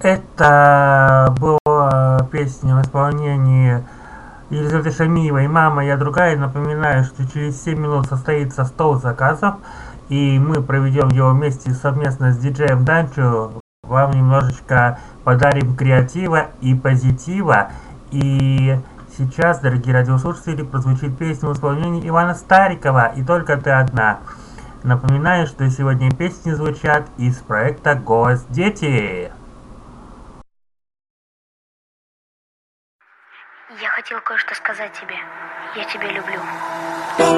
Это была песня в исполнении Елизаветы Шамиевой «Мама, я другая». Напоминаю, что через 7 минут состоится стол заказов, и мы проведем его вместе совместно с диджеем Данчо. Вам немножечко подарим креатива и позитива. И сейчас, дорогие радиослушатели, прозвучит песня в исполнении Ивана Старикова «И только ты одна». Напоминаю, что сегодня песни звучат из проекта «Голос дети». Я хотел кое-что сказать тебе. Я тебя люблю.